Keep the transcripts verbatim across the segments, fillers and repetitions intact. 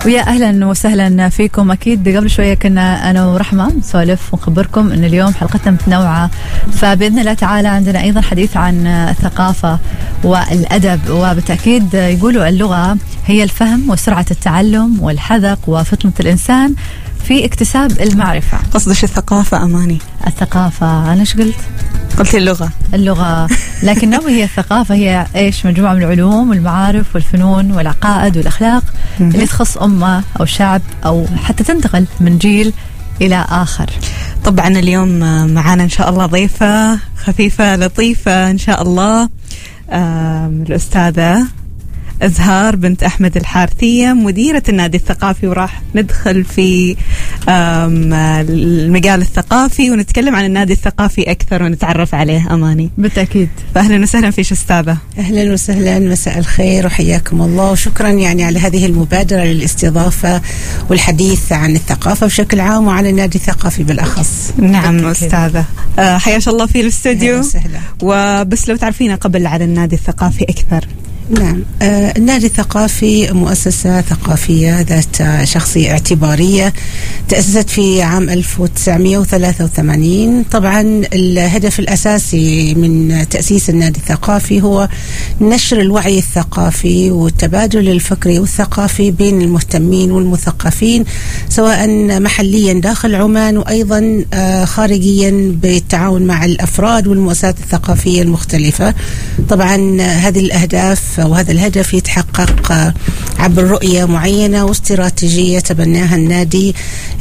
ويا أهلا وسهلا فيكم. أكيد قبل شوية كنا أنا ورحمة نسولف ونخبركم أن اليوم حلقتنا متنوعة، فبإذن الله تعالى عندنا أيضا حديث عن الثقافة والأدب، وبالتأكيد يقولوا اللغة هي الفهم وسرعة التعلم والحذق وفطنة الإنسان في اكتساب المعرفة. قصدش الثقافة أماني؟ الثقافة أنا إيش قلت؟ قلت اللغة. اللغة لكن نوع هي الثقافة هي إيش؟ مجموعة من العلوم والمعارف والفنون والعقائد والأخلاق اللي تخص أمة أو شعب أو حتى تنتقل من جيل إلى آخر. طبعا اليوم معانا إن شاء الله ضيفة خفيفة لطيفة إن شاء الله، الأستاذة أزهار بنت أحمد الحارثية مديرة النادي الثقافي، وراح ندخل في المجال الثقافي ونتكلم عن النادي الثقافي أكثر ونتعرف عليه. أماني بالتأكيد. فأهلا وسهلا فيش أستاذة. أهلا وسهلا، مساء الخير وحياكم الله، وشكرا يعني على هذه المبادرة للاستضافة والحديث عن الثقافة بشكل عام وعن النادي الثقافي بالأخص. نعم أستاذة، آه حياك الله في الاستوديو. وبس لو تعرفينا قبل عن النادي الثقافي أكثر. نعم، آه النادي الثقافي مؤسسة ثقافية ذات شخصية اعتبارية تأسست في عام ألف وتسعمائة وثلاثة وثمانين. طبعا الهدف الأساسي من تأسيس النادي الثقافي هو نشر الوعي الثقافي والتبادل الفكري والثقافي بين المهتمين والمثقفين، سواء محليا داخل عمان وأيضا آه خارجيا بالتعاون مع الأفراد والمؤسسات الثقافية المختلفة. طبعا هذه الأهداف وهذا الهدف يتحقق عبر رؤية معينة واستراتيجية تبناها النادي،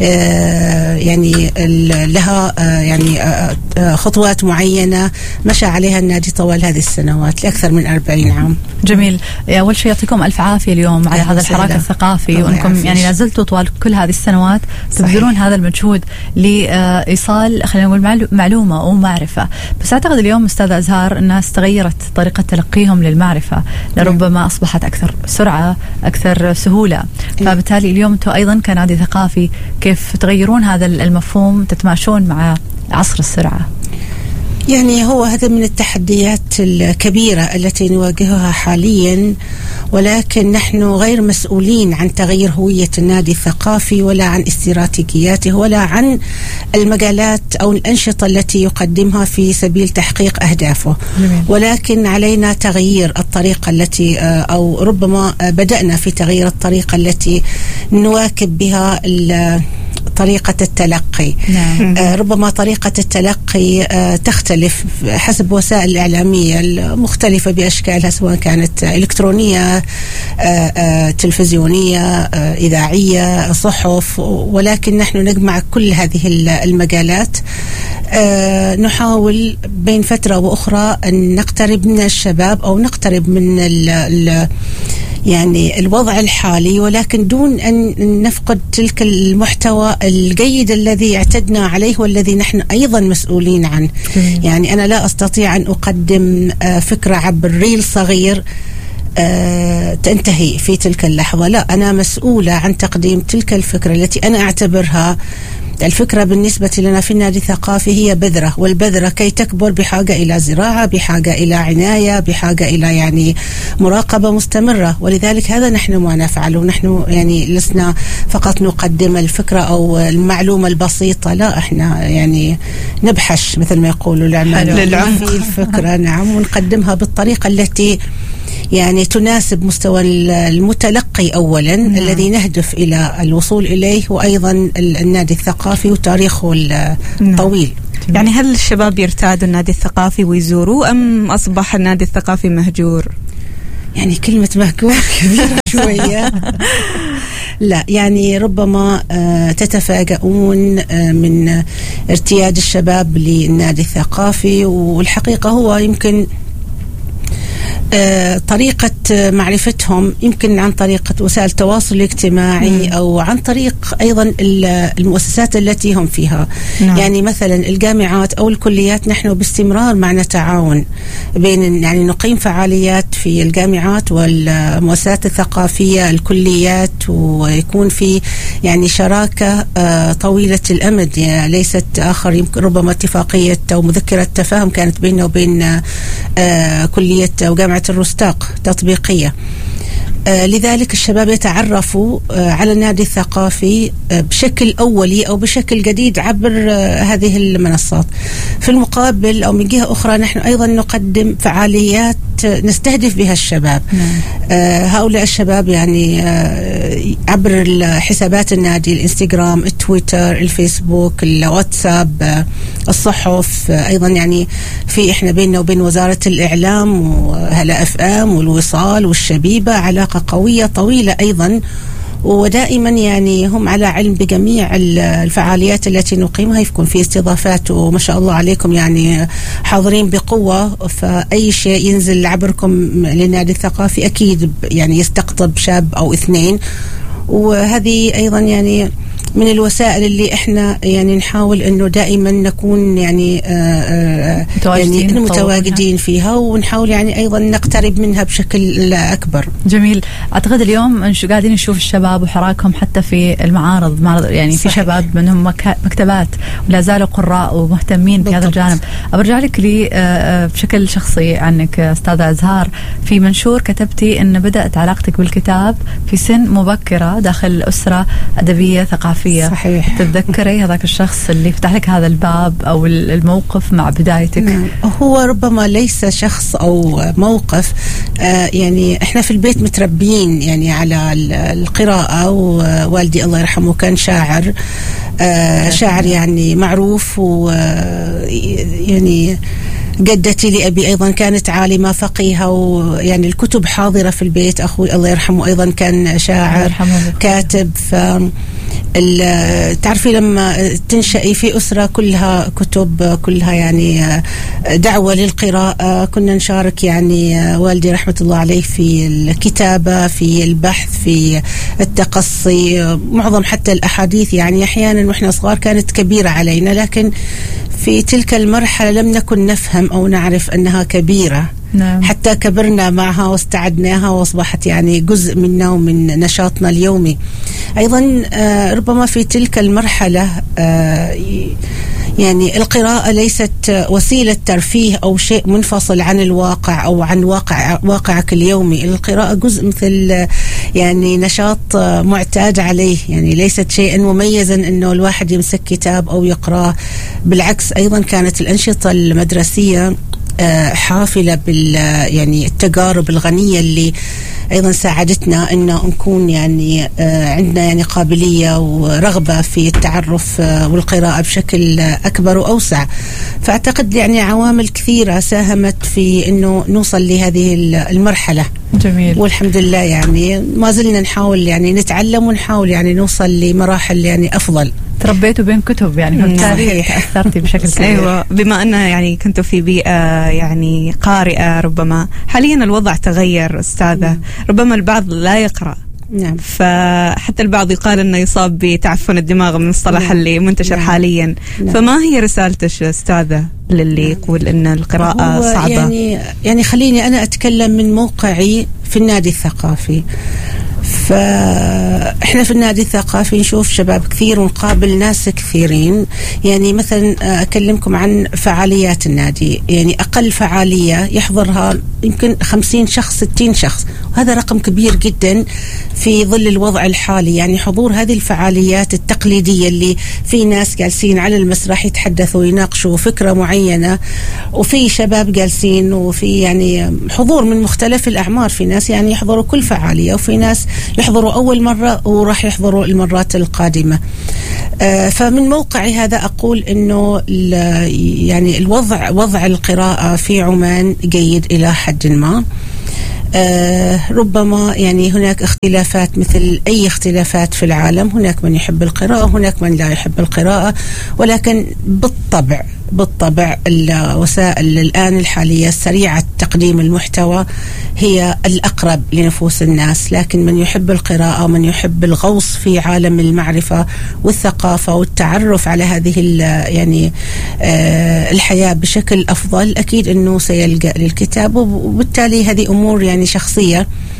يعني لها يعني خطوات معينة مشى عليها النادي طوال هذه السنوات لأكثر من أربعين عام. جميل. أول شيء يعطيكم ألف عافية اليوم على هذا الحراك الثقافي، وأنكم يعني لازلتوا طوال كل هذه السنوات تبذلون هذا المجهود لإيصال خلينا نقول معلومة ومعرفة. بس أعتقد اليوم أستاذة أزهار الناس تغيرت طريقة تلقيهم للمعرفة، لربما أصبحت أكثر سرعة أكثر سهولة، فبالتالي اليوم أنتم أيضا كنادي ثقافي كيف تغيرون هذا المفهوم تتماشون مع عصر السرعة؟ يعني هو هذا من التحديات الكبيرة التي نواجهها حاليا، ولكن نحن غير مسؤولين عن تغيير هوية النادي الثقافي ولا عن استراتيجياته ولا عن المجالات أو الأنشطة التي يقدمها في سبيل تحقيق أهدافه. جميل. ولكن علينا تغيير الطريقة التي أو ربما بدأنا في تغيير الطريقة التي نواكب بها طريقة التلقي. نعم. آه ربما طريقة التلقي آه تختلف حسب وسائل الإعلامية المختلفة بأشكالها، سواء كانت إلكترونية آه آه تلفزيونية آه إذاعية صحف، ولكن نحن نجمع كل هذه المجالات. آه نحاول بين فترة وأخرى أن نقترب من الشباب أو نقترب من ال ال يعني الوضع الحالي، ولكن دون أن نفقد تلك المحتوى الجيد الذي اعتدنا عليه والذي نحن أيضا مسؤولين عنه. يعني أنا لا أستطيع أن أقدم فكرة عبر ريل صغير تنتهي في تلك اللحظة، لا، أنا مسؤولة عن تقديم تلك الفكرة التي أنا أعتبرها الفكرة بالنسبة لنا في النادي الثقافي هي بذرة، والبذرة كي تكبر بحاجة إلى زراعة، بحاجة إلى عناية، بحاجة إلى يعني مراقبة مستمرة. ولذلك هذا نحن ما نفعله. نحن يعني لسنا فقط نقدم الفكرة أو المعلومة البسيطة، لا، إحنا يعني نبحث مثل ما يقولوا للعمق في الفكرة. نعم، ونقدمها بالطريقة التي يعني تناسب مستوى المتلقي أولا. نعم. الذي نهدف إلى الوصول إليه، وأيضا النادي الثقافي وتاريخه الطويل. نعم. يعني هل الشباب يرتادوا النادي الثقافي ويزوروه، أم أصبح النادي الثقافي مهجور؟ يعني كلمة مهجور كبيرة شوية. لا، يعني ربما تتفاجؤون من ارتياد الشباب للنادي الثقافي، والحقيقة هو يمكن آه، طريقة معرفتهم يمكن عن طريقة وسائل التواصل الاجتماعي. مم. أو عن طريق أيضا المؤسسات التي هم فيها. نعم. يعني مثلا الجامعات أو الكليات، نحن باستمرار معنا تعاون بين يعني نقيم فعاليات في الجامعات والمؤسسات الثقافية الكليات، ويكون في يعني شراكة آه، طويلة الأمد، يعني ليست آخر يمكن ربما اتفاقية أو مذكرة تفاهم كانت بيننا وبين آه، كلية أو جامعة الرستاق تطبيقية. لذلك الشباب يتعرفوا على النادي الثقافي بشكل أولي أو بشكل جديد عبر هذه المنصات. في المقابل أو من جهة أخرى نحن أيضا نقدم فعاليات نستهدف بها الشباب. نعم. هؤلاء الشباب يعني عبر حسابات النادي، الانستغرام، التويتر، الفيسبوك، الواتساب، الصحف، أيضا يعني في إحنا بيننا وبين وزارة الإعلام وهلا اف ام والوصال والشبيبة علاقة قوية طويلة أيضا، ودائما يعني هم على علم بجميع الفعاليات التي نقيمها. يكون في استضافات وما شاء الله عليكم يعني حاضرين بقوة، فأي شيء ينزل عبركم للنادي الثقافي أكيد يعني يستقطب شاب أو اثنين. وهذه أيضا يعني من الوسائل اللي احنا يعني نحاول انه دائما نكون يعني آآ آآ يعني متواجدين فيها، ونحاول يعني ايضا نقترب منها بشكل اكبر. جميل. اعتقد اليوم قاعدين نشوف الشباب وحراكهم حتى في المعارض، معرض يعني صحيح. في شباب منهم مكتبات ولا زالوا قراء ومهتمين بهذا الجانب. برجع لك لي بشكل شخصي عنك استاذة أزهار، في منشور كتبتي ان بدأت علاقتك بالكتاب في سن مبكرة داخل أسرة أدبية ثقافية. صحيح. تتذكري هذاك الشخص اللي فتح لك هذا الباب أو الموقف مع بدايتك؟ نعم. هو ربما ليس شخص أو موقف، آه يعني إحنا في البيت متربيين يعني على القراءة، ووالدي الله يرحمه كان شاعر، آه شاعر يعني معروف، ويعني جدتي لأبي أيضا كانت عالمة فقيهة، ويعني الكتب حاضرة في البيت. أخوي الله يرحمه أيضا كان شاعر كاتب. ف تعرفي لما تنشأي في أسرة كلها كتب، كلها يعني دعوة للقراءة، كنا نشارك يعني والدي رحمة الله عليه في الكتابة، في البحث، في التقصي. معظم حتى الأحاديث يعني أحيانا وإحنا صغار كانت كبيرة علينا، لكن في تلك المرحلة لم نكن نفهم أو نعرف أنها كبيرة. نعم. حتى كبرنا معها واستعدناها واصبحت يعني جزء منا ومن نشاطنا اليومي. ايضا آه ربما في تلك المرحله آه يعني القراءه ليست وسيله ترفيه او شيء منفصل عن الواقع او عن واقع واقعك اليومي. القراءه جزء مثل يعني نشاط معتاد عليه، يعني ليست شيئا مميزا انه الواحد يمسك كتاب او يقراه. بالعكس، ايضا كانت الانشطه المدرسيه حافلة بال يعني التجارب الغنية اللي أيضا ساعدتنا أن نكون يعني عندنا يعني قابلية ورغبة في التعرف والقراءة بشكل أكبر وأوسع. فأعتقد يعني عوامل كثيرة ساهمت في أنه نوصل لهذه المرحلة. جميل. والحمد لله يعني ما زلنا نحاول يعني نتعلم ونحاول يعني نوصل لمراحل يعني أفضل. تربيتوا بين كتب يعني، فبالتالي تأثرتي بشكل كبير. أيوة، بما أن يعني كنتوا في بيئة يعني قارئة، ربما حاليا الوضع تغير أستاذة. مم. ربما البعض لا يقرأ. نعم. فحتى البعض يقال أنه يصاب بتعفن الدماغ من المصطلح نعم. اللي منتشر نعم. حاليا. نعم. فما هي رسالتك أستاذة للي يقول أن القراءة صعبة؟ يعني يعني خليني أنا أتكلم من موقعي في النادي الثقافي. فإحنا في النادي الثقافي نشوف شباب كثير ونقابل ناس كثيرين. يعني مثلا أكلمكم عن فعاليات النادي، يعني أقل فعالية يحضرها يمكن خمسين شخص ستين شخص، وهذا رقم كبير جدا في ظل الوضع الحالي. يعني حضور هذه الفعاليات التقليدية اللي في ناس جالسين على المسرح يتحدثوا يناقشوا فكرة معينة، وفي شباب جالسين، وفي يعني حضور من مختلف الأعمار. في ناس يعني يحضروا كل فعالية، وفي ناس يحضروا أول مرة وراح يحضروا المرات القادمة. آه فمن موقعي هذا أقول إنه يعني الوضع وضع القراءة في عمان جيد إلى حد ما. آه ربما يعني هناك اختلافات مثل أي اختلافات في العالم، هناك من يحب القراءة هناك من لا يحب القراءة، ولكن بالطبع بالطبع الوسائل الآن الحالية سريعة تقديم المحتوى هي الأقرب لنفوس الناس. لكن من يحب القراءة ومن يحب الغوص في عالم المعرفة والثقافة والتعرف على هذه يعني آه الحياة بشكل أفضل، أكيد أنه سيلجأ للكتاب. وبالتالي هذه أمور يعني شخصية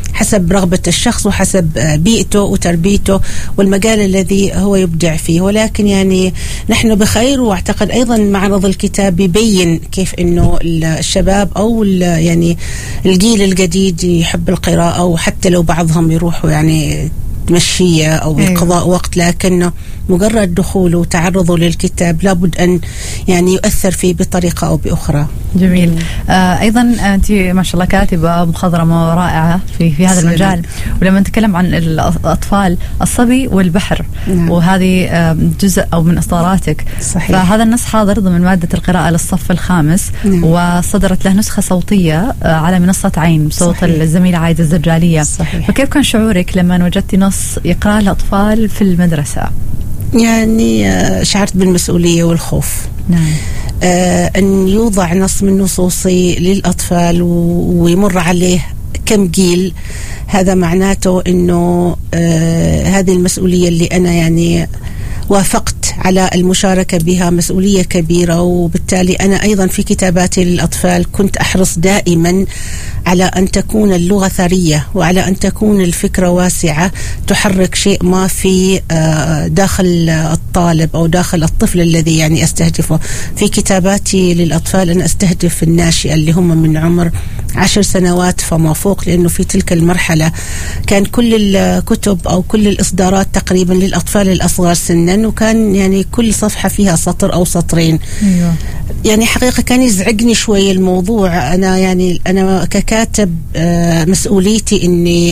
حسب رغبة الشخص وحسب بيئته وتربيته والمجال الذي هو يبدع فيه. ولكن يعني نحن بخير، واعتقد ايضا معرض الكتاب يبين كيف انه الشباب او يعني الجيل الجديد يحب القراءة، وحتى لو بعضهم يروحوا يعني تمشية أو أيوة. قضاء وقت، لكنه مجرد دخوله وتعرضه للكتاب لابد أن يعني يؤثر فيه بطريقة أو بأخرى. جميل. آه أيضا أنت ما شاء الله كاتبة مخضرمة رائعة في في هذا المجال، ولما نتكلم عن الأطفال الصبي والبحر نعم. وهذه آه جزء أو من إصداراتك صحيح. فهذا النص حاضر ضمن مادة القراءة للصف الخامس نعم. وصدرت له نسخة صوتية آه على منصة عين بصوت صحيح. الزميلة عايدة الزرجالية صحيح. فكيف كان شعورك لما وجدتي نص يقرأ الأطفال في المدرسة؟ يعني شعرت بالمسؤولية والخوف نعم. آه أن يوضع نص من نصوصي للأطفال ويمر عليه كم جيل، هذا معناته أنه آه هذه المسؤولية اللي أنا يعني وافقت على المشاركة بها مسؤولية كبيرة. وبالتالي أنا أيضا في كتاباتي للأطفال كنت أحرص دائما على أن تكون اللغة ثرية، وعلى أن تكون الفكرة واسعة تحرك شيء ما في داخل الطالب أو داخل الطفل الذي يعني أستهدفه. في كتاباتي للأطفال أنا أستهدف الناشئة اللي هم من عمر عشر سنوات فما فوق، لأنه في تلك المرحلة كان كل الكتب أو كل الإصدارات تقريبا للأطفال الأصغر سنا، وكان يعني كل صفحة فيها سطر أو سطرين أيوة. يعني حقيقة كان يزعجني شوي الموضوع. أنا يعني أنا ككاتب مسؤوليتي إني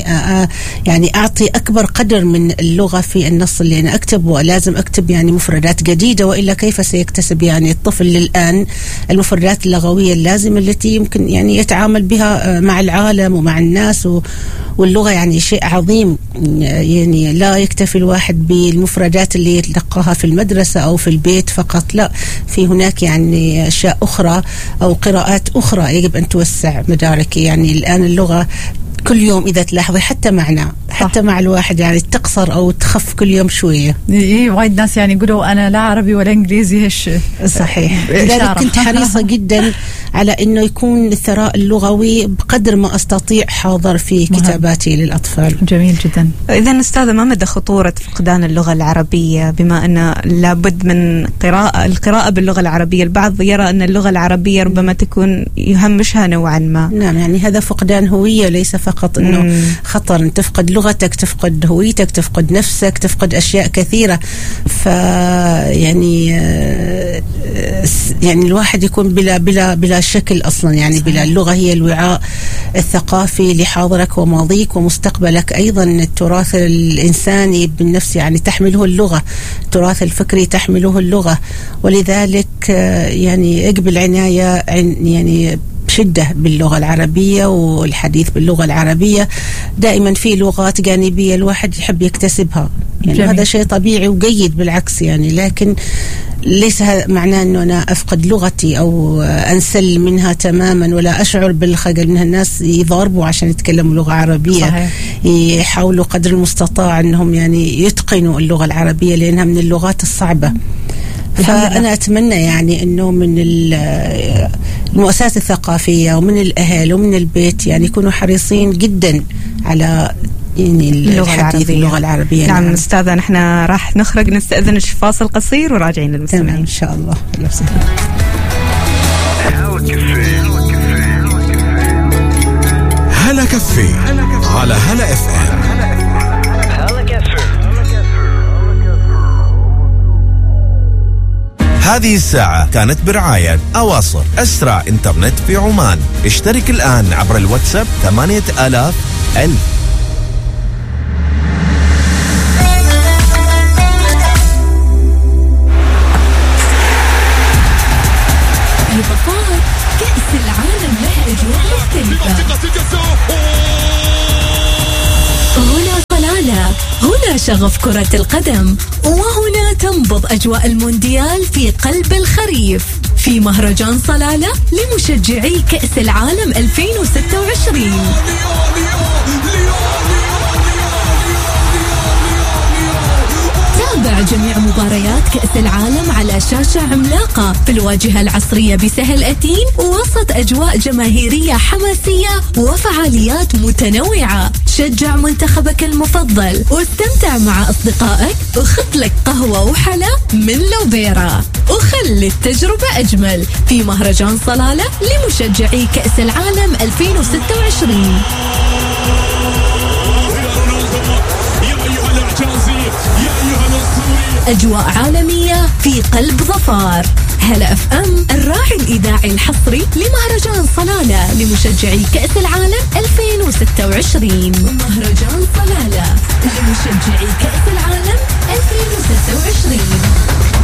يعني أعطي أكبر قدر من اللغة في النص اللي أنا أكتبه، ولازم أكتب يعني مفردات جديدة، وإلا كيف سيكتسب يعني الطفل الآن المفردات اللغوية اللازمة التي يمكن يعني يتعامل بها مع العالم ومع الناس. و واللغة يعني شيء عظيم، يعني لا يكتفي الواحد بالمفردات اللي يتلقاها في المدرسة أو في البيت فقط، لا، في هناك يعني أشياء أخرى أو قراءات أخرى يجب أن توسع مدارك. يعني الآن اللغة كل يوم إذا تلاحظي حتى معنا حتى مع الواحد يعني تقصر أو تخف كل يوم شوية. إيه وايد ناس يعني يقولوا أنا لا عربي ولا إنجليزي هش. صحيح. لذلك كنت حريصة جدا على إنه يكون الثراء اللغوي بقدر ما أستطيع حاضر في كتاباتي للأطفال. جميل جدا. إذا أستاذة ما مدى خطورة فقدان اللغة العربية، بما أن لابد من قراءة القراءة باللغة العربية؟ البعض يرى أن اللغة العربية ربما تكون يهمشها نوعا ما. نعم، يعني هذا فقدان هوية، ليس فقط إنه مم. خطر أن تفقد لغتك، تفقد هويتك، تفقد نفسك، تفقد أشياء كثيرة. فيعني يعني الواحد يكون بلا بلا بلا شكل أصلا، يعني بلا اللغة هي الوعاء الثقافي لحاضرك وماضيك ومستقبلك. أيضا التراث الإنساني بالنفس يعني تحمله اللغة، التراث الفكري تحمله اللغة، ولذلك يعني اقبل عناية يعني بشدة باللغة العربية والحديث باللغة العربية. دائما في لغات جانبية الواحد يحب يكتسبها، يعني جميل. هذا شيء طبيعي وجيد بالعكس يعني، لكن ليس معناه أنه أنا أفقد لغتي أو أنسل منها تماما ولا أشعر بالخجل منها. الناس يضاربوا عشان يتكلموا لغة عربية صحيح. يحاولوا قدر المستطاع أنهم يعني يتقنوا اللغة العربية لأنها من اللغات الصعبة. فأنا أتمنى يعني أنه من المؤسسات الثقافية ومن الأهل ومن البيت يعني يكونوا حريصين جدا على يعني الحديث اللغة العربية. نعم أستاذة، نحن راح نخرج نستأذن فاصل قصير وراجعين للمستمعين إن شاء الله. هلا كفي على هلا اف ام. هذه الساعة كانت برعاية أواصر، أسرع إنترنت في عمان. اشترك الآن عبر الواتساب ثمانية آلاف ألف. إضافات كأس العالم لها أجواء مختلفة. هنا صلالة، هنا شغف كرة القدم، وهنا تنبض أجواء المونديال في قلب الخريف في مهرجان صلالة لمشجعي كأس العالم ألفين وستة وعشرين. تابع جميع مباريات كأس العالم على شاشة عملاقة في الواجهة العصرية بسهل أتين، وسط أجواء جماهيرية حماسية وفعاليات متنوعة. شجع منتخبك المفضل واستمتع مع أصدقائك وخذ لك قهوة وحلا من لوبيرا وخلي التجربة أجمل في مهرجان صلالة لمشجعي كأس العالم ألفين وستة وعشرين. أجواء عالمية في قلب ظفار. هلا اف ام الراعي الإذاعي الحصري لمهرجان صلالة لمشجعي كأس العالم ألفين وستة وعشرين. مهرجان صلالة